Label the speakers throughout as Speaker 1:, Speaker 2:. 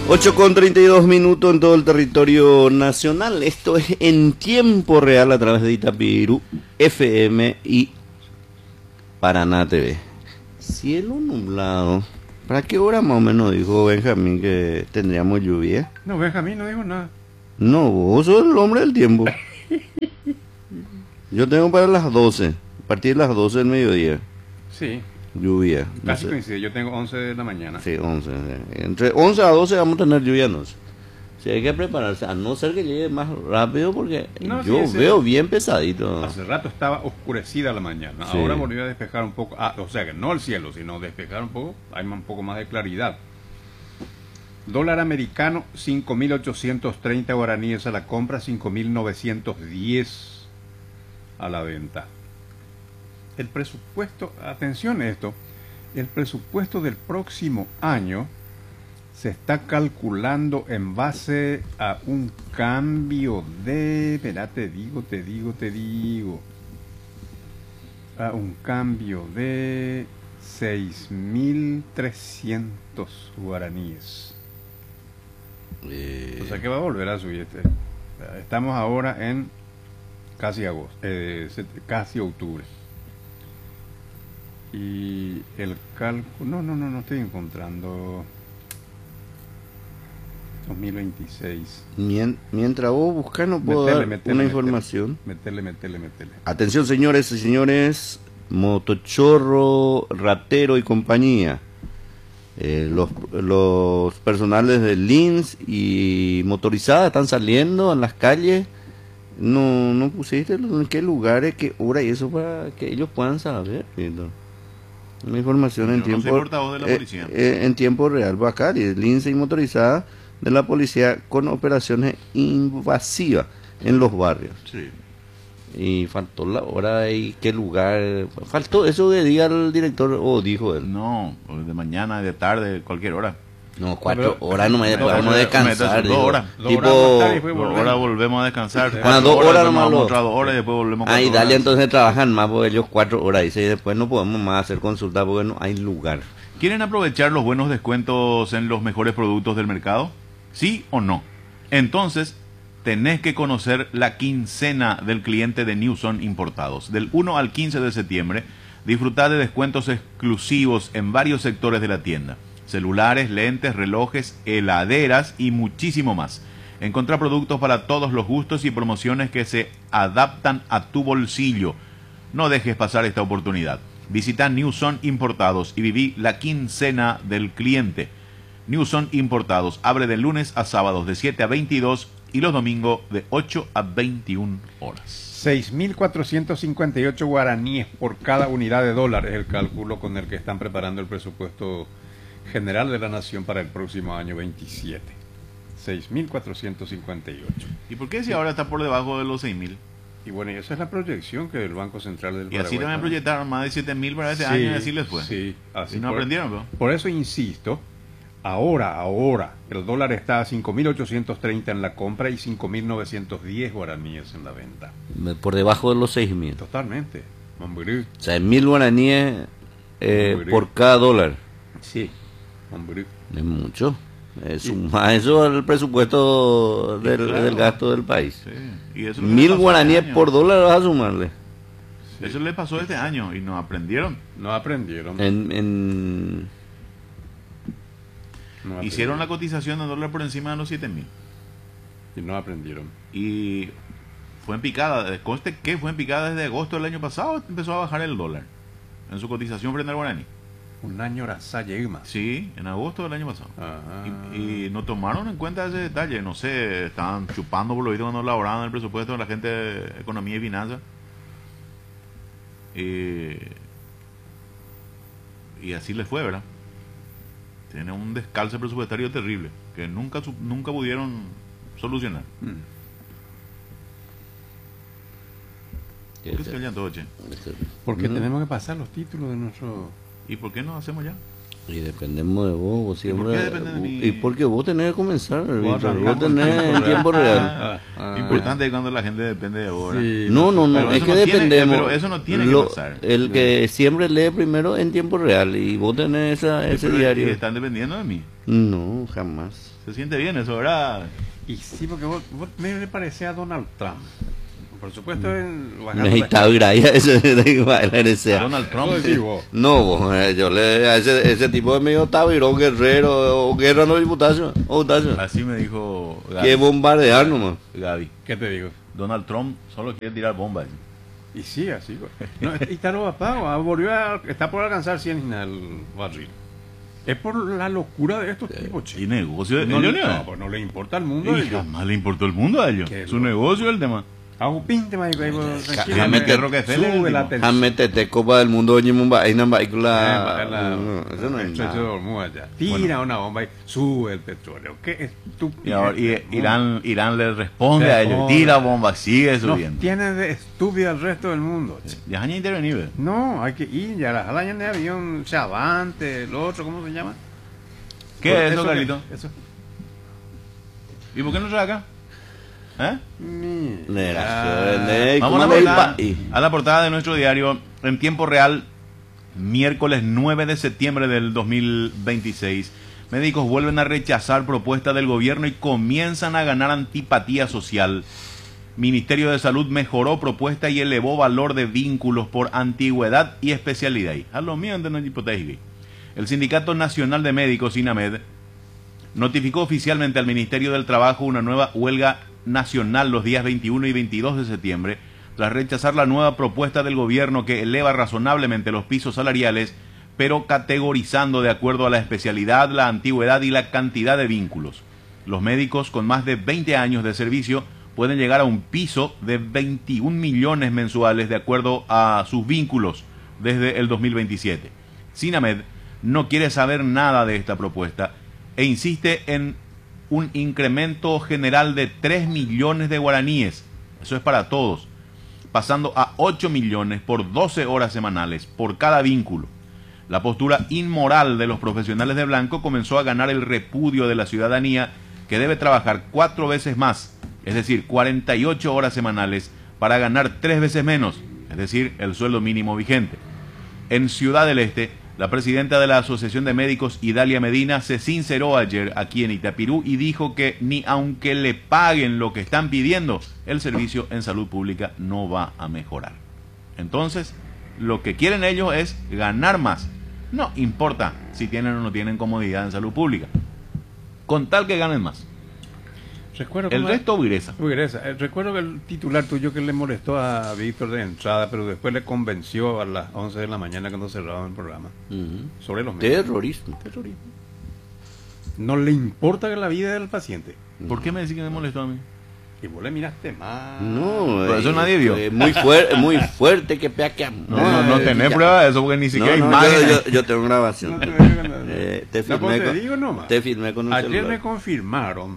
Speaker 1: 8:32 en todo el territorio nacional. Esto es en tiempo real a través de Itapirú, FM y Paraná TV. Cielo nublado. ¿Para qué hora más o menos dijo Benjamín que tendríamos lluvia?
Speaker 2: No, Benjamín no dijo nada.
Speaker 1: No, vos sos el hombre del tiempo. Yo tengo para las 12, a partir de las 12 del mediodía.
Speaker 2: Sí,
Speaker 1: Lluvia. No
Speaker 2: casi
Speaker 1: sé.
Speaker 2: coincide. Yo tengo 11 de la mañana.
Speaker 1: Sí, 11. Entre 11 a 12 vamos a tener lluvia, no sé. Sí, hay que prepararse, a no ser que llegue más rápido porque
Speaker 2: No,
Speaker 1: yo
Speaker 2: sí,
Speaker 1: veo bien pesadito.
Speaker 2: Hace rato estaba oscurecida la mañana.
Speaker 1: Sí.
Speaker 2: Ahora volvió a despejar un poco. O sea que no el cielo, sino despejar un poco. Hay un poco más de claridad. Dólar americano, 5.830 guaraníes a la compra, 5.910 a la venta. El presupuesto, atención a esto, el presupuesto del próximo año se está calculando en base a un cambio de, espera, te digo, a un cambio de 6.300 guaraníes. O sea que va a volver a subir. Estamos ahora en casi agosto, casi octubre. Y el cálculo, no estoy encontrando 2026.
Speaker 1: Mientras vos buscas no puedo dar una información.
Speaker 2: Metele.
Speaker 1: Atención señores y señores, motochorro, ratero y compañía. Los personales de Lins y motorizada están saliendo en las calles. No pusiste en qué lugares, qué hora y eso para que ellos puedan saber. Una información en tiempo,
Speaker 3: no soy portavoz de la policía.
Speaker 1: En tiempo real, Bacari, Lince y motorizada de la policía con operaciones invasivas en los barrios.
Speaker 3: Sí.
Speaker 1: Y faltó la hora y qué lugar. Faltó eso de día el director o dijo él.
Speaker 3: No, de mañana, de tarde, cualquier hora.
Speaker 1: No, 4 horas no me podemos descansar.
Speaker 3: 2 horas.
Speaker 1: Tipo,
Speaker 3: 2 horas volvemos a descansar.
Speaker 1: Bueno, 2 horas nomás.
Speaker 3: Otra 2 horas y después volvemos.
Speaker 1: Ahí dale, entonces trabajan más porque ellos 4 horas. Dice, y después no podemos más hacer consulta porque no hay lugar.
Speaker 3: ¿Quieren aprovechar los buenos descuentos en los mejores productos del mercado? ¿Sí o no? Entonces, tenés que conocer la quincena del cliente de Newson Importados. Del 1 al 15 de septiembre, disfrutar de descuentos exclusivos en varios sectores de la tienda. Celulares, lentes, relojes, heladeras y muchísimo más. Encontrá productos para todos los gustos y promociones que se adaptan a tu bolsillo. No dejes pasar esta oportunidad. Visita Newson Importados y viví la quincena del cliente. Newson Importados abre de lunes a sábados de 7 a 22 y los domingos de 8 a 21 horas.
Speaker 2: 6.458 guaraníes por cada unidad de dólar es el cálculo con el que están preparando el presupuesto general de la nación para el próximo año 27. 6.458.
Speaker 3: ¿Y por qué si ahora está por debajo de los 6.000?
Speaker 2: Y bueno, y esa es la proyección que el Banco Central del
Speaker 3: Y así
Speaker 2: Paraguay
Speaker 3: también proyectaron más de 7.000 para este
Speaker 2: Sí,
Speaker 3: año y así les fue.
Speaker 2: Sí, así
Speaker 3: ¿Y no aprendieron, bro?
Speaker 2: Por eso insisto, ahora, el dólar está a 5.830 en la compra y 5.910 guaraníes en la venta.
Speaker 1: Por debajo de los 6.000.
Speaker 2: Totalmente. Hombre.
Speaker 1: 6.000 guaraníes por cada dólar.
Speaker 2: Sí, hombre.
Speaker 1: Es mucho. Suma eso al presupuesto del gasto del país.
Speaker 3: Sí. Y eso
Speaker 1: 1.000 guaraníes por dólar vas a sumarle.
Speaker 3: Sí. Eso le pasó este año y no aprendieron.
Speaker 2: No aprendieron.
Speaker 3: Hicieron la cotización de dólar por encima de los 7.000.
Speaker 2: Y no aprendieron.
Speaker 3: Y fue en picada. Conste que fue en picada desde agosto del año pasado. Empezó a bajar el dólar en su cotización frente al guaraní.
Speaker 2: Un año más.
Speaker 3: Sí, en agosto del año pasado.
Speaker 2: Ajá.
Speaker 3: Y no tomaron en cuenta ese detalle. No sé, estaban chupando por lo visto cuando elaboraban el presupuesto de la gente de Economía y Finanzas. Y así les fue, ¿verdad? Tiene un descalce presupuestario terrible que nunca pudieron solucionar. ¿Por qué se callan todo, che?
Speaker 2: Porque tenemos que pasar los títulos de nuestro...
Speaker 3: ¿Y por qué no hacemos ya?
Speaker 1: Y dependemos de vos, vos siempre.
Speaker 3: ¿Y por qué depende de mí?
Speaker 1: Y porque vos tenés que comenzar, Víctor,
Speaker 2: arrancar
Speaker 1: vos tenés en tiempo real.
Speaker 3: Importante es cuando la gente depende de vos. ¿verdad?
Speaker 2: Sí,
Speaker 1: No,
Speaker 3: Pero
Speaker 1: es
Speaker 3: eso
Speaker 1: que
Speaker 3: no tiene-
Speaker 1: dependemos.
Speaker 3: pero eso no tiene que pasar.
Speaker 1: El que siempre lee primero en tiempo real y vos tenés ese
Speaker 3: Pero
Speaker 1: diario.
Speaker 3: están dependiendo de mí.
Speaker 1: No, jamás.
Speaker 3: Se siente bien eso, ¿verdad?
Speaker 2: Y sí, porque vos me le parecés a Donald Trump. Por supuesto,
Speaker 1: Necesitaba ir ahí a ese de la NSA.
Speaker 3: Donald Trump.
Speaker 2: Eso decís vos.
Speaker 1: No, vos, yo le a ese tipo de medio tabirón, guerrero, o guerra no diputación, o tacho.
Speaker 3: Así me dijo Gaby.
Speaker 1: Que bombardear nomás.
Speaker 3: Gaby.
Speaker 2: ¿Qué te digo?
Speaker 3: Donald Trump solo quiere tirar bombas.
Speaker 2: Y sí, así. Pues. No, y está lo papá, está por alcanzar 100 en el barril. Es por la locura de estos tipos,
Speaker 3: Y
Speaker 2: chicos.
Speaker 3: negocio de
Speaker 2: No,
Speaker 3: ellos,
Speaker 2: no, pues no le importa al mundo.
Speaker 3: Y jamás le importó el mundo a ellos.
Speaker 2: Qué
Speaker 3: Su
Speaker 2: loco.
Speaker 3: negocio es el tema.
Speaker 2: Hago pinte, marico, ahí vos,
Speaker 1: Déjame
Speaker 2: tranquilamente.
Speaker 3: que Rockefeller
Speaker 2: Sube
Speaker 3: el
Speaker 2: la
Speaker 3: tipo.
Speaker 2: tensión.
Speaker 1: Jamete Copa del Mundo, oye, Mumbai, Nambai,
Speaker 2: Eso
Speaker 1: eso no es
Speaker 2: Estrecho de
Speaker 1: nada.
Speaker 2: Hormuz allá. Tira una bomba y sube el petróleo. Qué estúpido.
Speaker 3: Y ahora Irán le responde a ellos.
Speaker 2: Responde.
Speaker 3: Tira bombas, sigue
Speaker 2: Nos
Speaker 3: subiendo.
Speaker 2: tiene de estúpida el resto del mundo.
Speaker 3: Ya han intervenido. ¿Ve?
Speaker 2: No, hay que ir. Ya las alañas de avión, Chavante, el otro, ¿cómo se llama?
Speaker 3: ¿Qué
Speaker 2: Pues
Speaker 3: es eso, Carlito?
Speaker 2: Eso.
Speaker 3: ¿Y por qué no trae acá? ¿Eh?
Speaker 1: Mira,
Speaker 3: Vamos
Speaker 1: ¿cómo
Speaker 3: a
Speaker 1: le
Speaker 3: la,
Speaker 1: iba?
Speaker 3: a la portada de nuestro diario en tiempo real, miércoles 9 de septiembre del 2026. Médicos vuelven a rechazar propuesta del gobierno y comienzan a ganar antipatía social. Ministerio de Salud mejoró propuesta y elevó valor de vínculos por antigüedad y especialidad. A lo mío, no es hipotético. El Sindicato Nacional de Médicos, SINAMED, notificó oficialmente al Ministerio del Trabajo una nueva huelga nacional los días 21 y 22 de septiembre, tras rechazar la nueva propuesta del gobierno que eleva razonablemente los pisos salariales, pero categorizando de acuerdo a la especialidad, la antigüedad y la cantidad de vínculos. Los médicos con más de 20 años de servicio pueden llegar a un piso de 21 millones mensuales de acuerdo a sus vínculos desde el 2027. SINAMED no quiere saber nada de esta propuesta e insiste en un incremento general de 3 millones de guaraníes, eso es para todos, pasando a 8 millones por 12 horas semanales por cada vínculo. La postura inmoral de los profesionales de blanco comenzó a ganar el repudio de la ciudadanía, que debe trabajar 4 veces más, es decir, 48 horas semanales, para ganar 3 veces menos, es decir, el sueldo mínimo vigente. En Ciudad del Este, la presidenta de la Asociación de Médicos, Idalia Medina, se sinceró ayer aquí en Itapirú y dijo que ni aunque le paguen lo que están pidiendo, el servicio en salud pública no va a mejorar. Entonces, lo que quieren ellos es ganar más. No importa si tienen o no tienen comodidad en salud pública, con tal que ganen más.
Speaker 2: Recuerdo
Speaker 3: El
Speaker 2: cómo-
Speaker 3: resto vireza.
Speaker 2: Recuerdo que el titular tuyo que le molestó a Víctor de entrada, pero después le convenció a las 11 de la mañana cuando cerraban el programa.
Speaker 1: Ujú.
Speaker 2: Sobre los médicos.
Speaker 1: Terrorismo.
Speaker 2: Terrorismo. No le importa que la vida del paciente.
Speaker 3: ¿Por qué me decís que me molestó a mí?
Speaker 2: Y vos le miraste más.
Speaker 1: No,
Speaker 3: Pero eso nadie vio.
Speaker 1: Muy fuerte que pega que
Speaker 3: No tenés prueba de eso porque ni siquiera hay imágenes.
Speaker 1: yo tengo grabación.
Speaker 2: No te digo nada.
Speaker 1: Te
Speaker 2: No, pues
Speaker 1: firmé
Speaker 2: te
Speaker 1: con,
Speaker 2: digo nomás.
Speaker 1: te firmé con un
Speaker 2: Ayer
Speaker 1: celular.
Speaker 2: me confirmaron,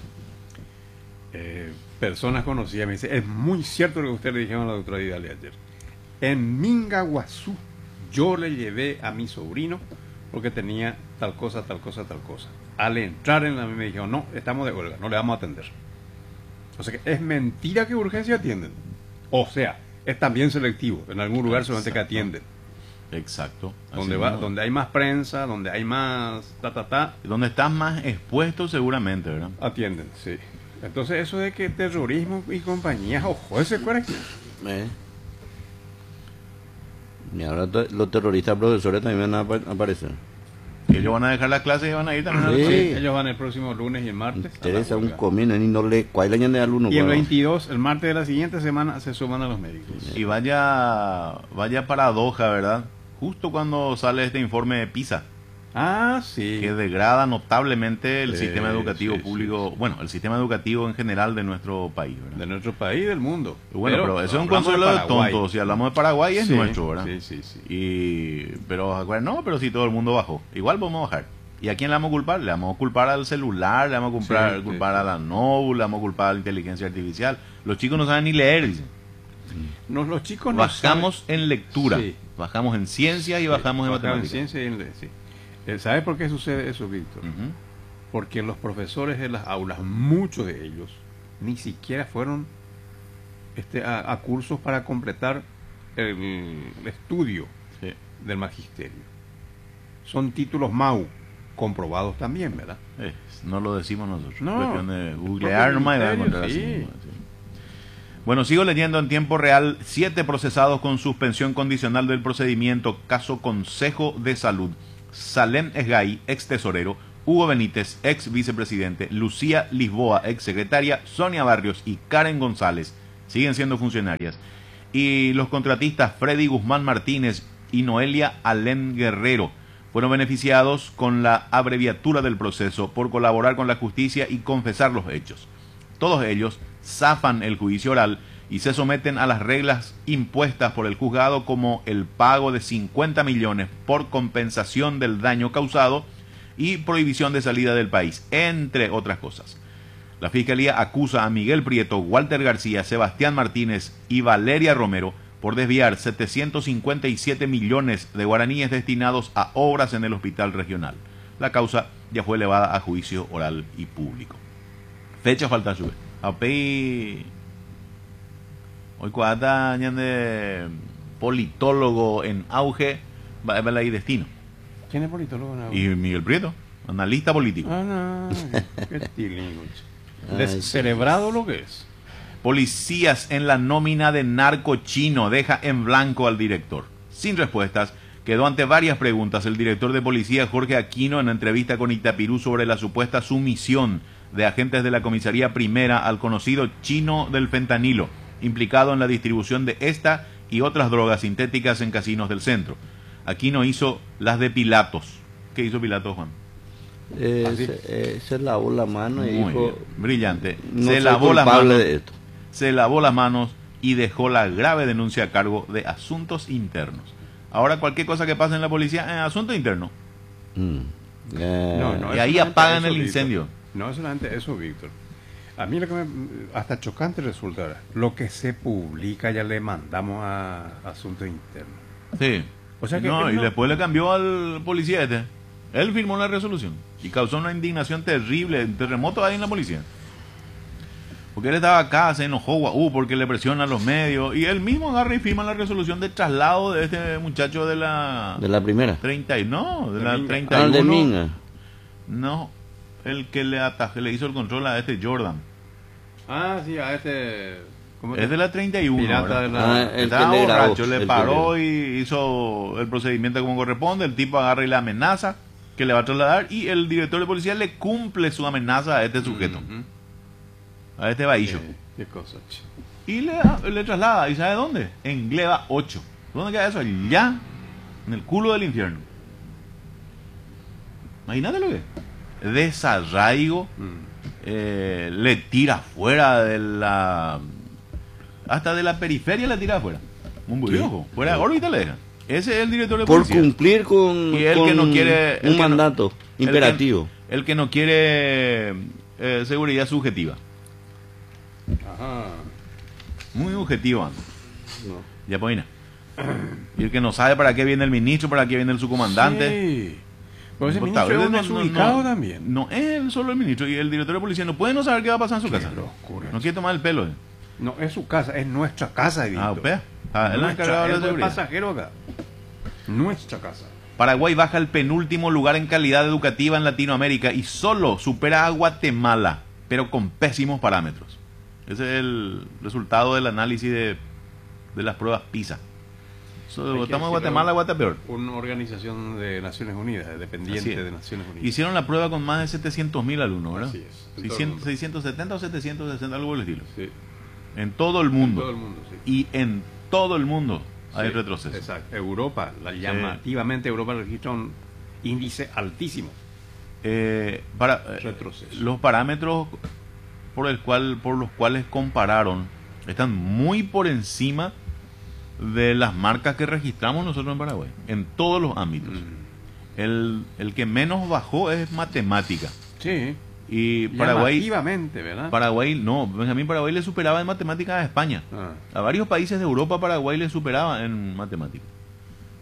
Speaker 2: personas conocidas, me dice, es muy cierto lo que usted le dijeron a la doctora Vidal ayer. En Mingaguazú, yo le llevé a mi sobrino porque tenía tal cosa, tal cosa, tal cosa. Al entrar en la me dijeron, no, estamos de huelga, no le vamos a atender. O sea que es mentira que urgencia atienden. O sea, es también selectivo. En algún lugar solamente que
Speaker 3: Exacto.
Speaker 2: atienden.
Speaker 3: Exacto.
Speaker 2: Donde
Speaker 3: Así
Speaker 2: va,
Speaker 3: mismo.
Speaker 2: donde hay más prensa, donde hay más
Speaker 3: Donde estás más expuesto seguramente, ¿verdad?
Speaker 2: atienden, sí. Entonces eso de que terrorismo y compañía, ojo, ese cuerpo.
Speaker 1: Y ahora los terroristas profesores también van a aparecer.
Speaker 3: Y ellos van a dejar las clases y van a ir también a la
Speaker 1: Sí.
Speaker 3: clase.
Speaker 2: Ellos van el próximo lunes y el martes. a la
Speaker 1: Interesa un
Speaker 2: huelga.
Speaker 1: comino y no le cuál añade al uno.
Speaker 2: Y el
Speaker 1: bueno.
Speaker 2: 22, el martes de la siguiente semana, se suman a los médicos.
Speaker 3: Y vaya paradoja, ¿verdad? Justo cuando sale este informe de PISA,
Speaker 2: Ah, sí.
Speaker 3: que degrada notablemente el
Speaker 2: Sí,
Speaker 3: sistema educativo
Speaker 2: sí,
Speaker 3: público,
Speaker 2: sí.
Speaker 3: bueno, el sistema educativo en general de nuestro país,
Speaker 2: De
Speaker 3: ¿verdad?
Speaker 2: nuestro país, del mundo.
Speaker 3: Bueno, pero eso es un
Speaker 2: hablamos
Speaker 3: consuelo de
Speaker 2: Paraguay.
Speaker 3: tontos. Si hablamos de Paraguay es
Speaker 2: Sí,
Speaker 3: nuestro, ¿verdad?
Speaker 2: Sí, sí, sí.
Speaker 3: Pero no, pero si todo el mundo bajó, igual vamos a bajar. ¿Y a quién le vamos a culpar? Le vamos a culpar al celular, le vamos a culpar,
Speaker 2: Sí,
Speaker 3: culpar
Speaker 2: sí,
Speaker 3: a la NOVU, le vamos a culpar a la inteligencia artificial. Los chicos no saben ni leer, dicen.
Speaker 2: Los chicos no
Speaker 3: Bajamos
Speaker 2: saben-
Speaker 3: en lectura,
Speaker 2: Sí.
Speaker 3: bajamos en ciencia y bajamos en
Speaker 2: Bajamos
Speaker 3: matemáticas.
Speaker 2: ciencia y sí. ¿Sabe por qué sucede eso, Víctor?
Speaker 3: Ujú.
Speaker 2: Porque los profesores de las aulas, muchos de ellos, ni siquiera fueron a cursos para completar el estudio
Speaker 3: Sí.
Speaker 2: del magisterio. Son títulos MAU, comprobados también, ¿verdad?
Speaker 3: No lo decimos nosotros.
Speaker 2: No,
Speaker 3: Cuestión de
Speaker 2: el
Speaker 3: googlear
Speaker 2: propio
Speaker 3: nomás y va a
Speaker 2: ministerio,
Speaker 3: encontrar así
Speaker 2: sí.
Speaker 3: mismo, sí. Bueno, sigo leyendo en tiempo real. 7 procesados con suspensión condicional del procedimiento. Caso Consejo de Salud. Salem Esgay, ex tesorero. Hugo Benítez, ex vicepresidente. Lucía Lisboa, ex secretaria. Sonia Barrios y Karen González siguen siendo funcionarias. Y los contratistas Freddy Guzmán Martínez y Noelia Alén Guerrero fueron beneficiados con la abreviatura del proceso por colaborar con la justicia y confesar los hechos. Todos ellos zafan el juicio oral y se someten a las reglas impuestas por el juzgado, como el pago de 50 millones por compensación del daño causado y prohibición de salida del país, entre otras cosas. La Fiscalía acusa a Miguel Prieto, Walter García, Sebastián Martínez y Valeria Romero por desviar 757 millones de guaraníes destinados a obras en el hospital regional. La causa ya fue elevada a juicio oral y público. Fecha falta sube. Hoy cuata de politólogo en auge, va a ver destino.
Speaker 2: ¿Quién es politólogo? No?
Speaker 3: Y Miguel Prieto, analista político.
Speaker 2: Ah, no, qué tilingo. Descerebrado lo que es.
Speaker 3: Policías en la nómina de narco chino deja en blanco al director. Sin respuestas, quedó ante varias preguntas el director de policía Jorge Aquino en entrevista con Itapirú sobre la supuesta sumisión de agentes de la comisaría primera al conocido chino del fentanilo, implicado en la distribución de esta y otras drogas sintéticas en casinos del centro. Aquino hizo las de Pilatos. ¿Qué hizo Pilatos, Juan?
Speaker 1: Se lavó la mano y
Speaker 3: Muy
Speaker 1: dijo,
Speaker 3: bien, brillante.
Speaker 1: no
Speaker 3: Se
Speaker 1: soy
Speaker 3: lavó las
Speaker 1: culpable
Speaker 3: manos,
Speaker 1: de esto.
Speaker 3: se lavó las manos y dejó la grave denuncia a cargo de asuntos internos. Ahora cualquier cosa que pase en la policía es asunto interno.
Speaker 2: No,
Speaker 3: Y
Speaker 2: es
Speaker 3: ahí
Speaker 2: solamente
Speaker 3: apagan
Speaker 2: eso,
Speaker 3: el
Speaker 2: Víctor.
Speaker 3: incendio.
Speaker 2: No es solamente eso, Víctor. A mí lo que hasta chocante resulta, lo que se publica ya le mandamos a asuntos internos.
Speaker 3: Sí.
Speaker 2: O sea que
Speaker 3: no,
Speaker 2: él
Speaker 3: y
Speaker 2: no-
Speaker 3: después le cambió al policía este. Él firmó la resolución y causó una indignación terrible, un terremoto ahí en la policía. Porque él estaba acá, se enojó, porque le presionan los medios, y él mismo agarra y firma la resolución de traslado de este muchacho de la
Speaker 1: De la primera.
Speaker 3: 30 y no, de la
Speaker 2: Minga.
Speaker 3: 31.
Speaker 1: De Minga.
Speaker 3: No, el que le hizo el control a este Jordan.
Speaker 2: Ah, sí, a ¿cómo
Speaker 3: Es de la 31.
Speaker 2: Pirata
Speaker 3: ¿verdad?
Speaker 2: de la-
Speaker 1: El
Speaker 3: Estaba
Speaker 1: que le grabó,
Speaker 3: borracho, le
Speaker 1: el que
Speaker 3: paró y hizo el procedimiento como corresponde. El tipo agarra y le amenaza que le va a trasladar, y el director de policía le cumple su amenaza a este sujeto,
Speaker 2: Ujú.
Speaker 3: a este bahillo.
Speaker 2: Qué cosa, che.
Speaker 3: Y le traslada. ¿Y sabe dónde? En Gleba 8. ¿Dónde queda eso? Allá, en el culo del infierno. Imagínate lo que es. Desarraigo. Le tira fuera de la... Hasta de la periferia le tira afuera. Un burriojo. Fuera de órbita le deja. Ese es el director de
Speaker 1: Por
Speaker 3: policía.
Speaker 1: cumplir con,
Speaker 3: Y el que no quiere...
Speaker 1: un mandato
Speaker 3: el que-
Speaker 1: imperativo.
Speaker 3: el que no quiere seguridad subjetiva.
Speaker 2: Ajá.
Speaker 3: Muy objetivo, anda.
Speaker 2: No.
Speaker 3: Ya pues, mira. Y el que no sabe para qué viene el ministro, para qué viene el subcomandante.
Speaker 2: Sí. Pero ese
Speaker 3: Pues,
Speaker 2: ministro
Speaker 3: tal
Speaker 2: es un
Speaker 3: vez
Speaker 2: desubicado también.
Speaker 3: No es él solo el ministro, y el director de policía no puede no saber qué va a pasar en su
Speaker 2: Qué
Speaker 3: casa.
Speaker 2: locura.
Speaker 3: No quiere tomar el pelo.
Speaker 2: No, es su casa, es nuestra casa, Víctor.
Speaker 3: Ah, opea. Él es el encargado de la
Speaker 2: Él es
Speaker 3: seguridad.
Speaker 2: pasajero acá. Nuestra casa.
Speaker 3: Paraguay baja al penúltimo lugar en calidad educativa en Latinoamérica y solo supera a Guatemala, pero con pésimos parámetros. Ese es el resultado del análisis de las pruebas PISA.
Speaker 2: Hay que
Speaker 3: Estamos en
Speaker 2: decirlo,
Speaker 3: Guatemala, Guatepeor.
Speaker 2: Una organización de Naciones Unidas,
Speaker 3: Así
Speaker 2: dependiente
Speaker 3: es.
Speaker 2: de Naciones Unidas.
Speaker 3: Hicieron la prueba con más de 700.000 alumnos, ¿verdad?
Speaker 2: Así es, en todo el
Speaker 3: 600,
Speaker 2: mundo.
Speaker 3: 670 o 760, algo por el estilo.
Speaker 2: Sí.
Speaker 3: En todo el mundo.
Speaker 2: Todo el mundo, sí.
Speaker 3: Y en todo el mundo hay
Speaker 2: Sí,
Speaker 3: retroceso.
Speaker 2: Exacto. Europa, llamativamente Europa registra un índice altísimo. Retroceso.
Speaker 3: Los parámetros por los cuales compararon están muy por encima de las marcas que registramos nosotros en Paraguay, en todos los ámbitos. El que menos bajó es matemática.
Speaker 2: Sí.
Speaker 3: Y Paraguay,
Speaker 2: Llamativamente, ¿verdad?
Speaker 3: Benjamín, Paraguay le superaba en matemáticas a España.
Speaker 2: Ah,
Speaker 3: A varios países de Europa Paraguay le superaba en matemáticas.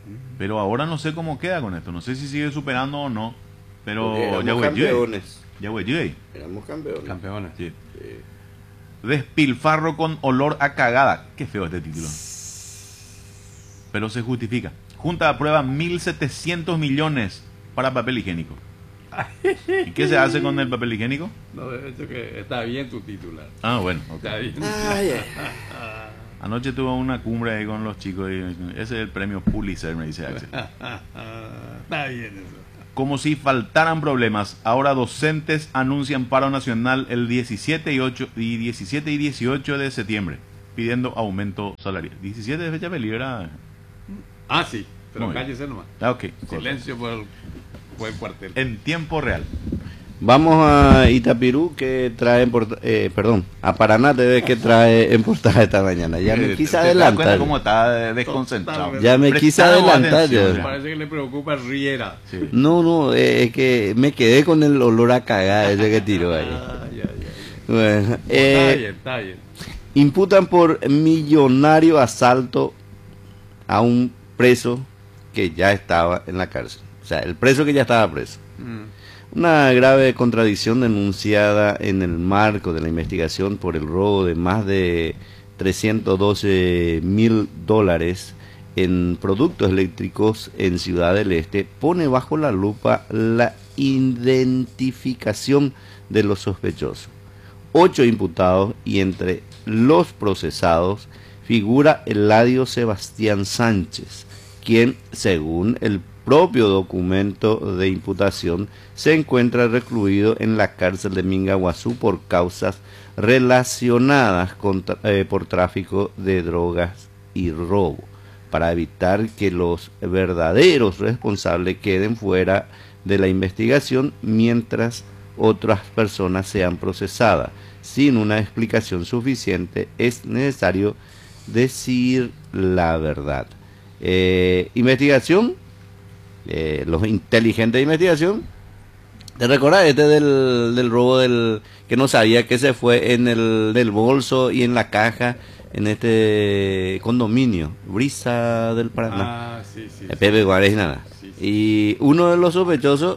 Speaker 3: Pero ahora no sé cómo queda con esto. No sé si sigue superando o no. Pero
Speaker 1: Éramos
Speaker 3: ya
Speaker 1: campeones.
Speaker 3: güey.
Speaker 1: Éramos campeones.
Speaker 2: Campeones.
Speaker 3: Sí. Despilfarro con olor a cagada. Qué feo este título. Pero se justifica. Junta aprueba 1.700 millones para papel higiénico. ¿Y qué se hace con el papel higiénico?
Speaker 2: No, de hecho que está bien tu titular.
Speaker 3: Ah, bueno.
Speaker 2: Está bien.
Speaker 1: Ay, ay.
Speaker 3: Anoche tuve una cumbre ahí con los chicos y ese es el premio Pulitzer, me dice Axel.
Speaker 2: Está bien eso.
Speaker 3: Como si faltaran problemas, ahora docentes anuncian paro nacional el 17 y 18 de septiembre, pidiendo aumento salarial. 17 de fecha peligra.
Speaker 2: Ah, sí, pero
Speaker 3: Muy bien.
Speaker 2: cállese nomás.
Speaker 3: Ah, ok.
Speaker 2: Silencio por el buen cuartel.
Speaker 3: En tiempo real.
Speaker 1: Vamos a Itapirú que trae a Paraná TV que trae en portada esta mañana. Ya me quise
Speaker 3: ¿Te das cuenta
Speaker 1: adelantar.
Speaker 3: cómo está desconcentrado?
Speaker 2: Totalmente.
Speaker 1: Ya me quise
Speaker 3: Prestamos
Speaker 1: adelantar.
Speaker 3: atención,
Speaker 1: ya.
Speaker 3: ya.
Speaker 2: Parece que le preocupa Riera.
Speaker 3: Sí.
Speaker 1: No, es que me quedé con el olor a cagada ese que tiró ahí.
Speaker 2: Ya.
Speaker 1: Bueno,
Speaker 2: Está bien.
Speaker 1: imputan por millonario asalto a un preso que ya estaba en la cárcel. O sea, el preso que ya estaba preso. Una grave contradicción denunciada en el marco de la investigación por el robo de más de $312,000 en productos eléctricos en Ciudad del Este pone bajo la lupa la identificación de los sospechosos. 8 imputados y entre los procesados figura Eladio Sebastián Sánchez, quien, según el propio documento de imputación, se encuentra recluido en la cárcel de Mingaguazú por causas relacionadas por tráfico de drogas y robo, para evitar que los verdaderos responsables queden fuera de la investigación mientras otras personas sean procesadas. Sin una explicación suficiente, es necesario decir la verdad. Investigación, los inteligentes de investigación. ¿Te recuerdas del robo que no sabía que se fue en del bolso y en la caja en este condominio, Brisa del Paraná?
Speaker 2: Ah, sí.
Speaker 1: Pepe Guárez y nada.
Speaker 2: Sí.
Speaker 1: Y uno de los sospechosos,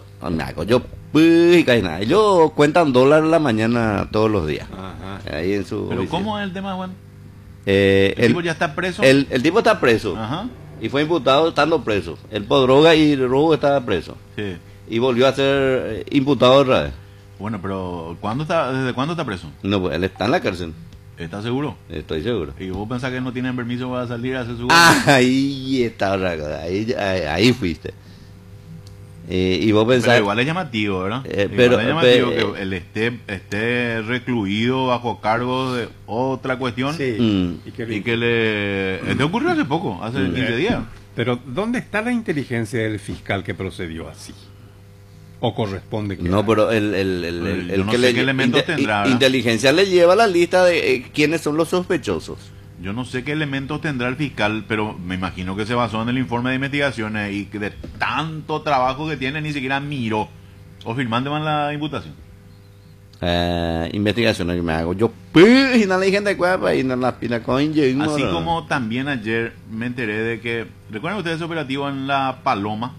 Speaker 1: ellos cuentan dólares la mañana todos los días.
Speaker 2: Ajá.
Speaker 1: Ahí en su
Speaker 3: Pero
Speaker 1: oficina.
Speaker 3: ¿cómo es el tema, Juan?
Speaker 1: El
Speaker 3: ¿El tipo ya está preso?
Speaker 1: el tipo está preso.
Speaker 3: Ajá.
Speaker 1: Y fue imputado estando preso. El por droga y el robo estaba preso.
Speaker 3: Sí.
Speaker 1: Y volvió a ser imputado otra vez.
Speaker 3: Bueno, pero ¿desde cuándo está preso?
Speaker 1: No, pues él está en la cárcel.
Speaker 3: ¿Estás seguro?
Speaker 1: Estoy seguro.
Speaker 3: ¿Y vos pensás que no tienen permiso para salir a hacer su...
Speaker 1: Ahí está otra cosa. Ahí fuiste. Y vos
Speaker 3: Pero
Speaker 1: pensás...
Speaker 3: igual es llamativo, ¿verdad?
Speaker 1: pero-
Speaker 3: Igual es llamativo
Speaker 1: pero-
Speaker 3: que él esté recluido bajo cargo de otra cuestión
Speaker 2: Sí.
Speaker 1: Mm.
Speaker 2: Y
Speaker 3: y que le... Esto ocurrió hace poco, hace 15 días.
Speaker 2: Pero ¿dónde está la inteligencia del fiscal que procedió así? ¿O corresponde que
Speaker 1: No, pero
Speaker 3: Yo no sé qué elementos tendrá, ¿verdad?
Speaker 1: inteligencia le lleva la lista de quiénes son los sospechosos.
Speaker 3: Yo no sé qué elementos tendrá el fiscal, pero me imagino que se basó en el informe de investigaciones y que de tanto trabajo que tiene ni siquiera miró o firmando en la imputación.
Speaker 1: Investigaciones que me hago yo. Y no le dije de cueva y no la pila con
Speaker 3: Así como también ayer me enteré de que, ¿recuerdan ustedes ese operativo en La Paloma?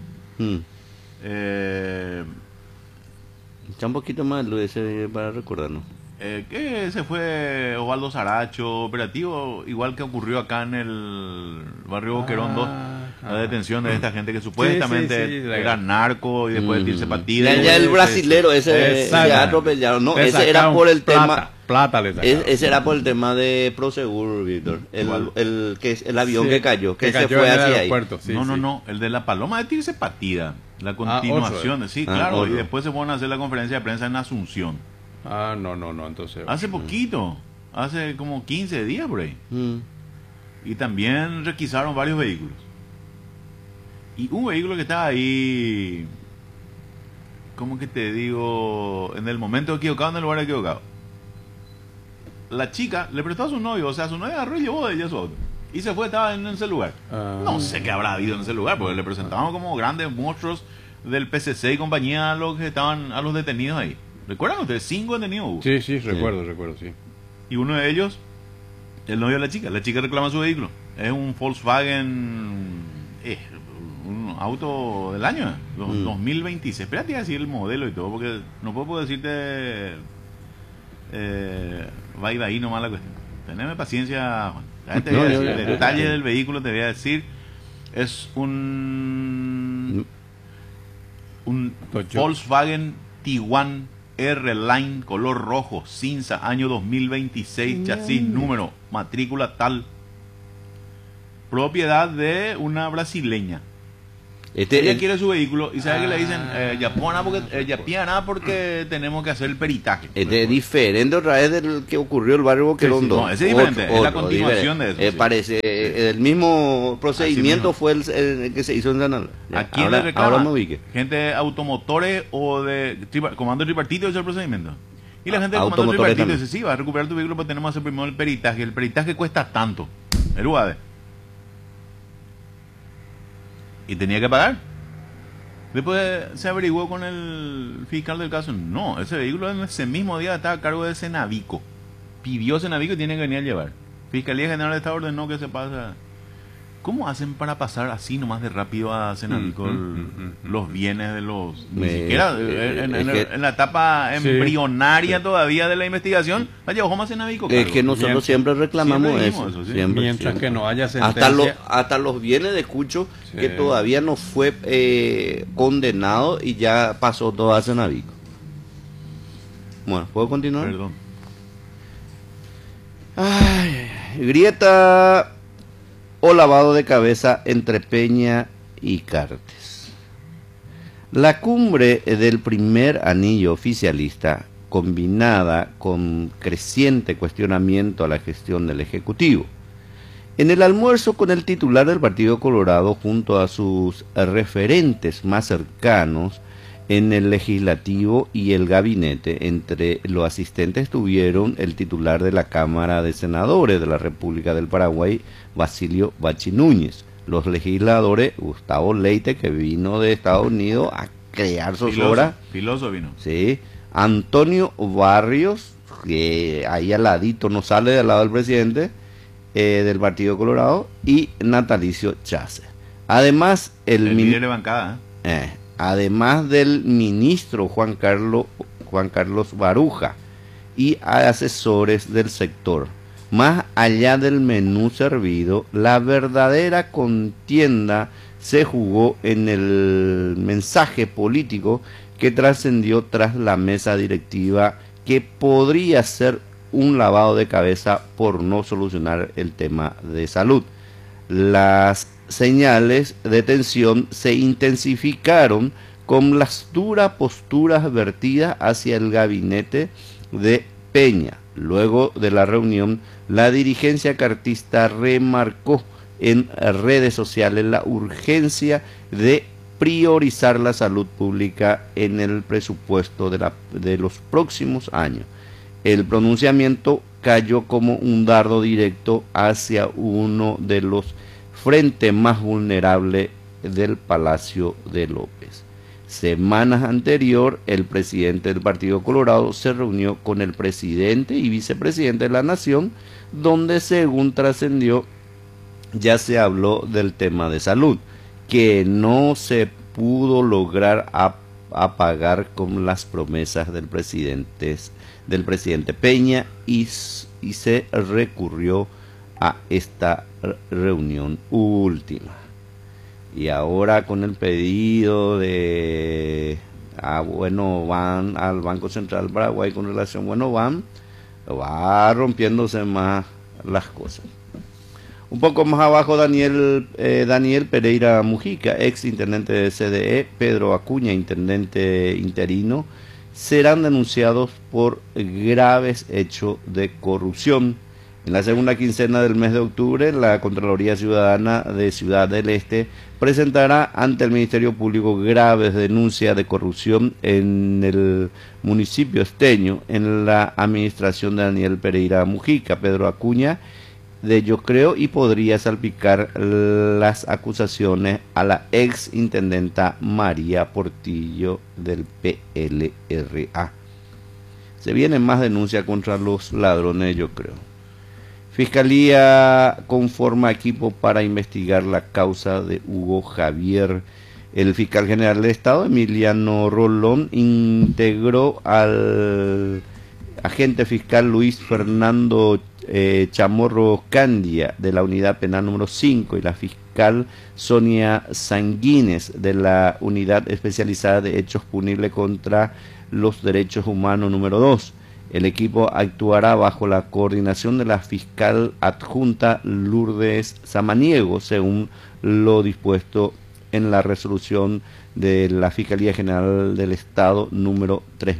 Speaker 1: Echa un poquito más Luis para recordarnos.
Speaker 3: Que se fue Osvaldo Saracho, operativo igual que ocurrió acá en el barrio Boquerón 2, la detención de esta gente que supuestamente
Speaker 2: sí,
Speaker 3: era narco y después de irse partida.
Speaker 1: Ya el brasilero ese
Speaker 2: Exacto.
Speaker 1: ya atropellaron. No,
Speaker 2: Le
Speaker 1: ese era
Speaker 2: sacaron
Speaker 1: por el
Speaker 2: plata,
Speaker 1: tema.
Speaker 2: Plata le sacaron.
Speaker 1: Ese era por el tema de Prosegur, Víctor. El avión
Speaker 2: Sí,
Speaker 1: que cayó, que se
Speaker 2: cayó
Speaker 1: fue
Speaker 2: en el
Speaker 1: hacia ahí.
Speaker 2: aeropuerto, sí, sí.
Speaker 3: No, el de La Paloma de irse partida. La continuación,
Speaker 2: otro,
Speaker 3: sí,
Speaker 1: Ah,
Speaker 3: claro,
Speaker 1: otro.
Speaker 3: y después se fueron a hacer la conferencia de prensa en Asunción.
Speaker 2: Ah, no, entonces...
Speaker 3: Hace poquito, hace como 15 días por ahí. Y también requisaron varios vehículos. Y un vehículo que estaba ahí, ¿cómo que te digo? En el momento equivocado, en el lugar equivocado. La chica le prestó a su novio, o sea, su novio agarró y llevó de ella su auto. Y se fue, estaba en ese lugar. No sé qué habrá habido en ese lugar, porque le presentaban como grandes monstruos del PCC y compañía a los que estaban, a los detenidos ahí. ¿Recuerdan ustedes? 5 detenidos hubo.
Speaker 2: Sí, recuerdo, sí.
Speaker 3: Y uno de ellos, el novio de la chica. La chica reclama su vehículo. Es un Volkswagen auto del año, 2026. Espérate a decir el modelo y todo, porque no puedo decirte va y de ahí nomás la cuestión. Teneme paciencia, Juan. Ya te voy a decir el detalle del vehículo, te voy a decir. Es un Volkswagen Tiguan R-Line, color rojo, cinza, año 2026, chasis, número, matrícula tal. Propiedad de una brasileña. Ella quiere su vehículo y sabe que le dicen porque tenemos que hacer el peritaje.
Speaker 1: Es diferente otra vez del que ocurrió el barrio Boquerondo.
Speaker 3: No, ese es diferente, es la continuación de eso.
Speaker 1: Parece, el mismo procedimiento fue el que se hizo en Sanal.
Speaker 3: ¿A quién le reclama? Ahora me ubique. Gente de automotores o de comando tripartito hizo el procedimiento. Y la gente de comando tripartito dice, sí, va a recuperar tu vehículo, pero tenemos que hacer primero el peritaje. El peritaje cuesta tanto. El UAD. Y tenía que pagar. Después se averiguó con el fiscal del caso. No, ese vehículo en ese mismo día estaba a cargo de Senavico. Pidió Senavico y tiene que venir a llevar. Fiscalía General de Estado ordenó que se pasa. ¿Cómo hacen para pasar así nomás de rápido a Senavico los bienes de los... Ni siquiera en la etapa embrionaria todavía de la investigación, la llevó a Senavico.
Speaker 1: Es que nosotros siempre reclamamos eso.
Speaker 2: ¿Sí?
Speaker 1: Siempre,
Speaker 2: mientras que no haya sentencia.
Speaker 1: Hasta los bienes de Cucho, que todavía no fue condenado y ya pasó todo a Senavico. Bueno, ¿puedo continuar?
Speaker 3: Perdón.
Speaker 1: Ay, grieta o lavado de cabeza entre Peña y Cartes. La cumbre del primer anillo oficialista, combinada con creciente cuestionamiento a la gestión del Ejecutivo. En el almuerzo con el titular del Partido Colorado junto a sus referentes más cercanos en el Legislativo y el Gabinete, entre los asistentes estuvieron el titular de la Cámara de Senadores de la República del Paraguay, Basilio Bachi Núñez, los legisladores Gustavo Leite, que vino de Estados Unidos a crear zozobra,
Speaker 3: filoso vino,
Speaker 1: sí, Antonio Barrios, que ahí al ladito no sale del lado del presidente del Partido Colorado, y Natalicio Chase. Además, el
Speaker 3: líder de bancada,
Speaker 1: además del ministro Juan Carlos Baruja y asesores del sector. Más allá del menú servido, la verdadera contienda se jugó en el mensaje político que trascendió tras la mesa directiva, que podría ser un lavado de cabeza por no solucionar el tema de salud. Las señales de tensión se intensificaron con las duras posturas vertidas hacia el gabinete de Peña. Luego de la reunión, la dirigencia cartista remarcó en redes sociales la urgencia de priorizar la salud pública en el presupuesto de los próximos años. El pronunciamiento cayó como un dardo directo hacia uno de los frente más vulnerable del Palacio de López. Semanas anterior, el presidente del Partido Colorado se reunió con el presidente y vicepresidente de la Nación, donde, según trascendió, ya se habló del tema de salud, que no se pudo lograr apagar con las promesas del presidente Peña, y se recurrió a esta reunión última. Y ahora con el pedido de van al Banco Central Paraguay con relación va rompiéndose más las cosas. Un poco más abajo, Daniel Pereira Mujica, ex intendente de CDE, Pedro Acuña, intendente interino, serán denunciados por graves hechos de corrupción. En la segunda quincena del mes de octubre, la Contraloría Ciudadana de Ciudad del Este presentará ante el Ministerio Público graves denuncias de corrupción en el municipio esteño, en la administración de Daniel Pereira Mujica. Pedro Acuña, de yo creo, y podría salpicar las acusaciones a la ex intendenta María Portillo del PLRA. Se vienen más denuncias contra los ladrones, yo creo. Fiscalía conforma equipo para investigar la causa de Hugo Javier El fiscal general del Estado, Emiliano Rolón, integró al agente fiscal Luis Fernando Chamorro Candia de la Unidad Penal número 5 y la fiscal Sonia Sanguínez de la Unidad Especializada de Hechos Punibles contra los Derechos Humanos número 2. El equipo actuará bajo la coordinación de la fiscal adjunta Lourdes Samaniego, según lo dispuesto en la resolución de la Fiscalía General del Estado número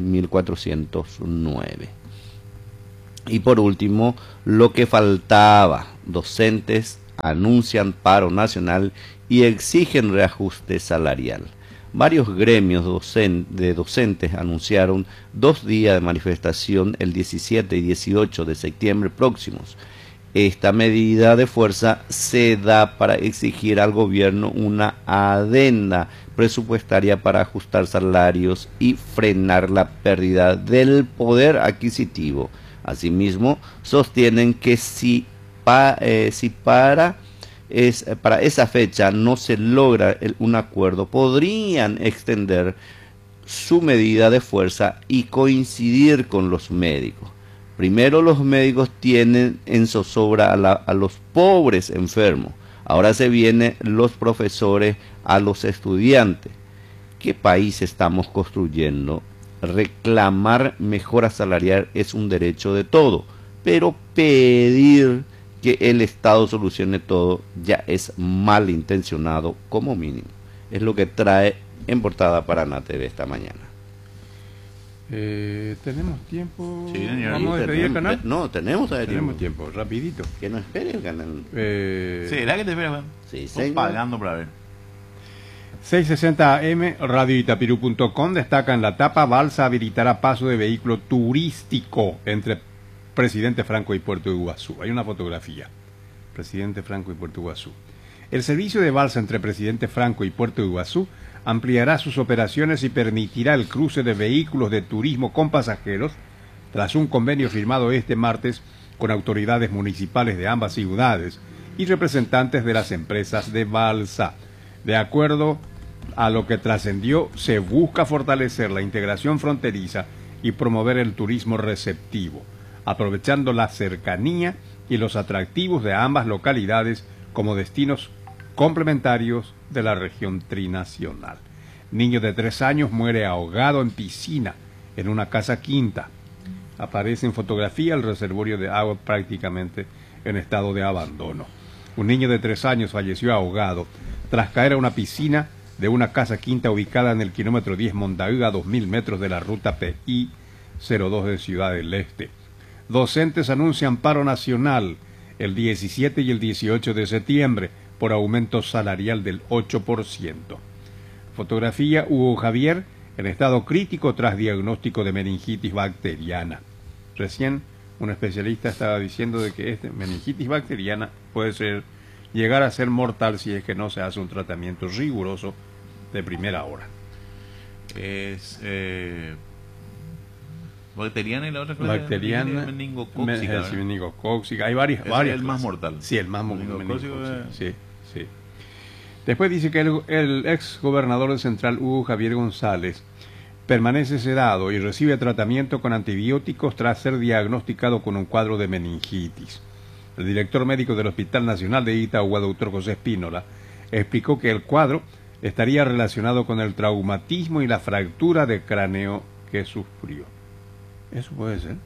Speaker 1: 3409. Y por último, lo que faltaba, docentes anuncian paro nacional y exigen reajuste salarial. Varios gremios de docentes anunciaron 2 días de manifestación el 17 y 18 de septiembre próximos. Esta medida de fuerza se da para exigir al gobierno una adenda presupuestaria para ajustar salarios y frenar la pérdida del poder adquisitivo. Asimismo, sostienen que si para esa fecha no se logra un acuerdo, podrían extender su medida de fuerza y coincidir con los médicos. Primero los médicos tienen en zozobra a los pobres enfermos. Ahora se vienen los profesores a los estudiantes. ¿Qué país estamos construyendo? Reclamar mejora salarial es un derecho de todo, pero pedir que el Estado solucione todo ya es malintencionado como mínimo. Es lo que trae en portada Paraná TV esta mañana.
Speaker 2: ¿Tenemos tiempo?
Speaker 3: Sí, señor.
Speaker 2: ¿Vamos a despedir el canal?
Speaker 1: No, tenemos
Speaker 2: tiempo, rapidito.
Speaker 1: Que no espere el canal.
Speaker 3: ¿Será que te esperas?
Speaker 1: Sí,
Speaker 3: Estoy pagando para ver.
Speaker 2: 660 AM, radioitapiru.com, destaca en la tapa: Balsa habilitará paso de vehículo turístico entre Presidente Franco y Puerto Iguazú. Hay una fotografía. Presidente Franco y Puerto Iguazú. El servicio de balsa entre Presidente Franco y Puerto Iguazú ampliará sus operaciones y permitirá el cruce de vehículos de turismo con pasajeros tras un convenio firmado este martes con autoridades municipales de ambas ciudades y representantes de las empresas de balsa. De acuerdo a lo que trascendió, se busca fortalecer la integración fronteriza y promover el turismo receptivo, aprovechando la cercanía y los atractivos de ambas localidades como destinos complementarios de la región trinacional. Niño de 3 años muere ahogado en piscina en una casa quinta. Aparece en fotografía el reservorio de agua prácticamente en estado de abandono. Un niño de 3 años falleció ahogado tras caer a una piscina de una casa quinta ubicada en el kilómetro 10 Montaúd, a 2000 metros de la ruta PI 02 de Ciudad del Este. Docentes anuncian paro nacional el 17 y el 18 de septiembre por aumento salarial del 8%. Fotografía: Hugo Javier en estado crítico tras diagnóstico de meningitis bacteriana. Recién un especialista estaba diciendo de que meningitis bacteriana puede llegar a ser mortal si es que no se hace un tratamiento riguroso de primera hora.
Speaker 3: Es bacteriana y la otra cosa.
Speaker 2: Bacteriana,
Speaker 3: meningocóxica.
Speaker 2: Meningocóxica. Hay varias.
Speaker 3: Es
Speaker 2: varias
Speaker 3: el más mortal.
Speaker 2: Sí, el más
Speaker 3: meningocóxico.
Speaker 2: Sí. Después dice que el ex gobernador de Central, Hugo Javier González, permanece sedado y recibe tratamiento con antibióticos tras ser diagnosticado con un cuadro de meningitis. El director médico del Hospital Nacional de Itagua, doctor José Espínola, explicó que el cuadro estaría relacionado con el traumatismo y la fractura de cráneo que sufrió. Eso puede ser.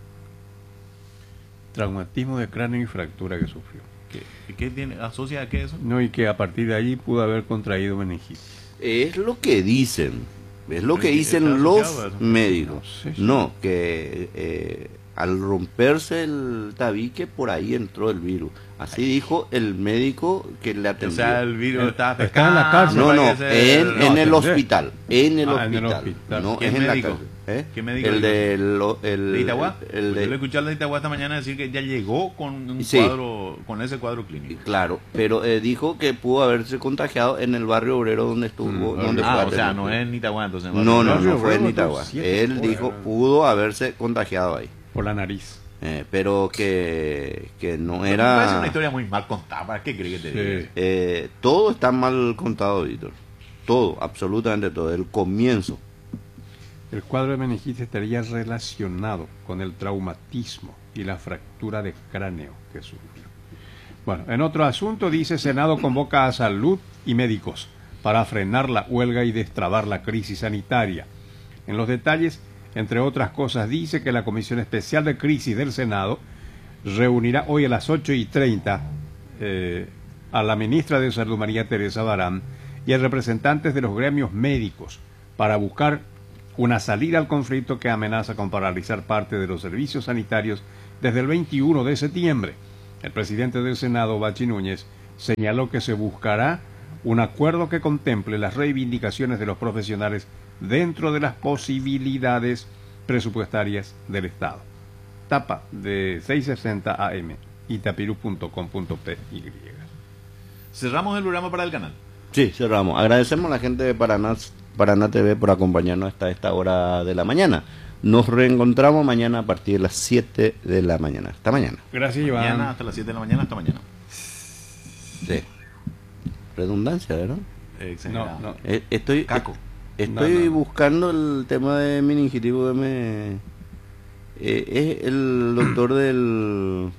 Speaker 2: Traumatismo de cráneo y fractura que sufrió.
Speaker 3: ¿Qué tiene? ¿Asocia a qué eso?
Speaker 2: No, y que a partir de allí pudo haber contraído meningitis.
Speaker 1: Es lo que dicen. Es lo que dicen los médicos. No, que al romperse el tabique por ahí entró el virus. Así dijo el médico que le atendió.
Speaker 3: O sea, el virus está
Speaker 2: en la cárcel.
Speaker 1: No, en el hospital. En el hospital. No,
Speaker 3: ¿Qué
Speaker 1: es en
Speaker 3: médico?
Speaker 1: la cárcel.
Speaker 3: ¿Qué médico?
Speaker 1: El de
Speaker 3: Itagua.
Speaker 1: Yo
Speaker 3: le escuché al de Itagua esta mañana decir que ya llegó con un cuadro, con ese cuadro clínico.
Speaker 1: Claro, pero dijo que pudo haberse contagiado en el barrio obrero donde estuvo.
Speaker 3: O sea, no es en Itagua entonces.
Speaker 1: No fue en Itagua. Él dijo pudo haberse contagiado ahí.
Speaker 2: Por la nariz.
Speaker 1: Pero que no
Speaker 3: Es
Speaker 1: era...
Speaker 3: una historia muy mal contada. ¿Para qué crees que te diga?
Speaker 1: todo está mal contado, Víctor. todo, absolutamente todo, el comienzo.
Speaker 2: El cuadro de meningitis estaría relacionado con el traumatismo y la fractura de cráneo que sufrió. Bueno, en otro asunto dice, Senado convoca a salud y médicos para frenar la huelga y destrabar la crisis sanitaria. En los detalles, entre otras cosas, dice que la Comisión Especial de Crisis del Senado reunirá hoy a las 8:30 a la ministra de Salud, María Teresa Barán, y a representantes de los gremios médicos para buscar una salida al conflicto que amenaza con paralizar parte de los servicios sanitarios desde el 21 de septiembre. El presidente del Senado, Bachi Núñez, señaló que se buscará un acuerdo que contemple las reivindicaciones de los profesionales dentro de las posibilidades presupuestarias del Estado. Tapa de 660 AM, itapiru.com.py.
Speaker 3: Cerramos el programa para el canal.
Speaker 1: Sí, cerramos. Agradecemos a la gente de Paraná TV por acompañarnos hasta esta hora de la mañana. Nos reencontramos mañana a partir de las 7 de la mañana. Hasta mañana.
Speaker 2: Gracias, Iván.
Speaker 3: Mañana hasta las 7 de la mañana, hasta mañana.
Speaker 1: Sí. Redundancia, ¿verdad?
Speaker 3: Exagerado.
Speaker 2: No.
Speaker 1: Estoy
Speaker 3: Caco.
Speaker 1: Estoy buscando el tema de meningitis. Es el doctor del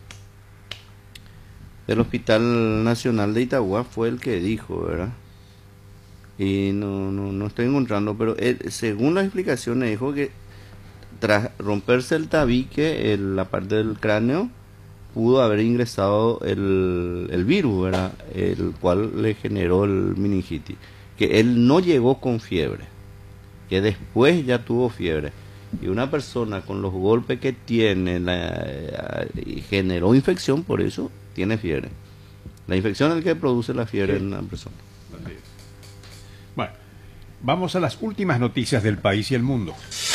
Speaker 1: Hospital Nacional de Itagua fue el que dijo, ¿verdad? Y no estoy encontrando, pero según las explicaciones dijo que tras romperse el tabique, la parte del cráneo, pudo haber ingresado el virus, ¿verdad? El cual le generó el meningitis. Que él no llegó con fiebre, que después ya tuvo fiebre. Y una persona con los golpes que tiene generó infección, por eso tiene fiebre. La infección es el que produce la fiebre en una persona.
Speaker 2: Bueno, vamos a las últimas noticias del país y el mundo.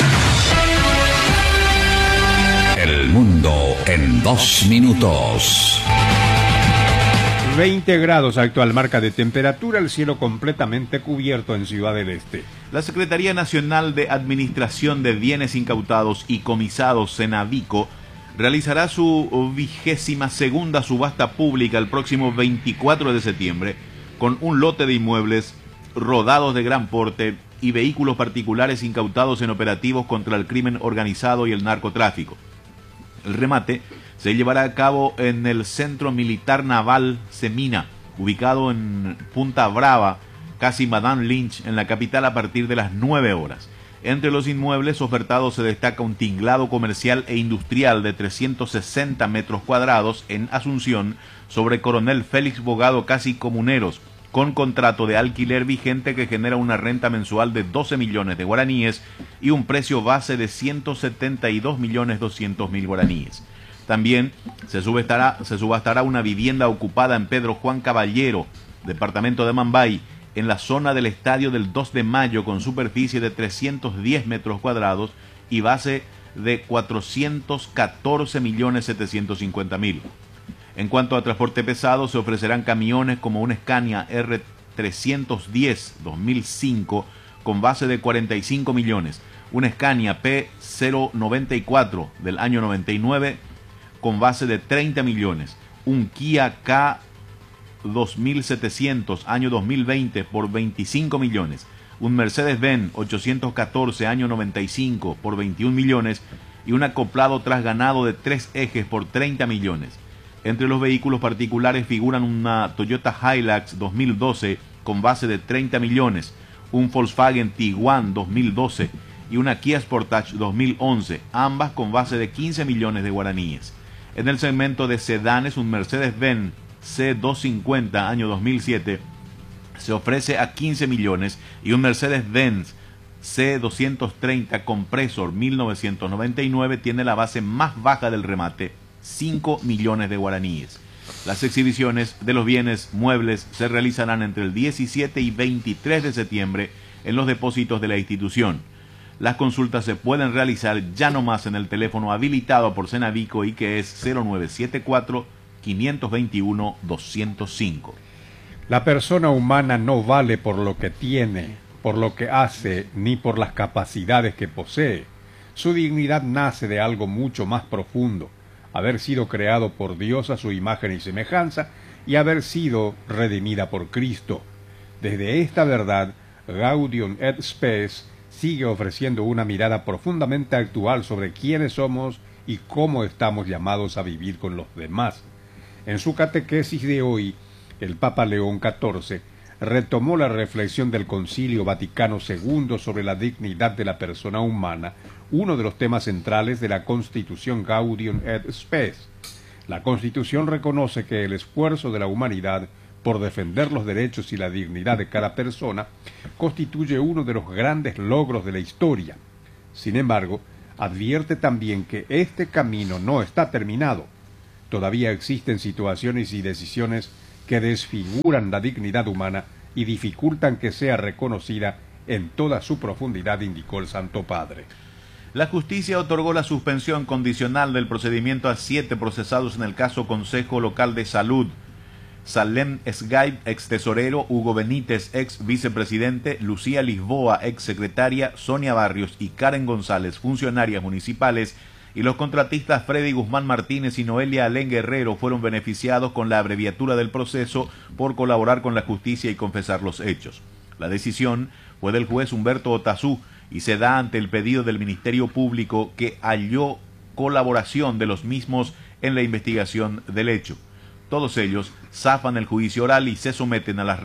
Speaker 4: El mundo en 2 minutos.
Speaker 2: 20 grados actual marca de temperatura, el cielo completamente cubierto en Ciudad del Este.
Speaker 3: La Secretaría Nacional de Administración de Bienes Incautados y Comisados, Senavico, realizará su 22ª subasta pública el próximo 24 de septiembre con un lote de inmuebles rodados de gran porte y vehículos particulares incautados en operativos contra el crimen organizado y el narcotráfico. El remate se llevará a cabo en el Centro Militar Naval Semina, ubicado en Punta Brava, casi Madame Lynch, en la capital, a partir de las 9 horas. Entre los inmuebles ofertados se destaca un tinglado comercial e industrial de 360 metros cuadrados en Asunción, sobre Coronel Félix Bogado, casi Comuneros, con contrato de alquiler vigente que genera una renta mensual de 12 millones de guaraníes y un precio base de 172.200.000 guaraníes. También se subastará una vivienda ocupada en Pedro Juan Caballero, departamento de Mambay, en la zona del Estadio del 2 de Mayo, con superficie de 310 metros cuadrados y base de 414.750.000. En cuanto a transporte pesado, se ofrecerán camiones como un Scania R310 2005 con base de 45 millones, un Scania P094 del año 99 con base de 30 millones, un Kia K2700 año 2020 por 25 millones, un Mercedes-Benz 814 año 95 por 21 millones y un acoplado trasganado de 3 ejes por 30 millones. Entre los vehículos particulares figuran una Toyota Hilux 2012 con base de 30 millones, un Volkswagen Tiguan 2012 y una Kia Sportage 2011, ambas con base de 15 millones de guaraníes. En el segmento de sedanes, un Mercedes-Benz C250 año 2007 se ofrece a 15 millones y un Mercedes-Benz C230 Compressor 1999 tiene la base más baja del remate, 5 millones de guaraníes. Las exhibiciones de los bienes muebles se realizarán entre el 17 y 23 de septiembre en los depósitos de la institución. Las consultas se pueden realizar ya nomás en el teléfono habilitado por Senavico y que es 0974-521-205.
Speaker 2: La persona humana no vale por lo que tiene, por lo que hace, ni por las capacidades que posee. Su dignidad nace de algo mucho más profundo: haber sido creado por Dios a su imagen y semejanza y haber sido redimida por Cristo. Desde esta verdad Gaudium et Spes sigue ofreciendo una mirada profundamente actual sobre quiénes somos y cómo estamos llamados a vivir con los demás. En su catequesis de hoy, el Papa León XIV retomó la reflexión del Concilio Vaticano II sobre la dignidad de la persona humana, uno de los temas centrales de la Constitución Gaudium et Spes. La Constitución reconoce que el esfuerzo de la humanidad por defender los derechos y la dignidad de cada persona constituye uno de los grandes logros de la historia. Sin embargo, advierte también que este camino no está terminado. Todavía existen situaciones y decisiones que desfiguran la dignidad humana y dificultan que sea reconocida en toda su profundidad, indicó el Santo Padre.
Speaker 3: La justicia otorgó la suspensión condicional del procedimiento a 7 procesados en el caso Consejo Local de Salud. Salem Sgaib, ex tesorero, Hugo Benítez, ex vicepresidente, Lucía Lisboa, ex secretaria, Sonia Barrios y Karen González, funcionarias municipales, y los contratistas Freddy Guzmán Martínez y Noelia Alén Guerrero fueron beneficiados con la abreviatura del proceso por colaborar con la justicia y confesar los hechos. La decisión fue del juez Humberto Otazú y se da ante el pedido del Ministerio Público, que halló colaboración de los mismos en la investigación del hecho. Todos ellos zafan el juicio oral y se someten a las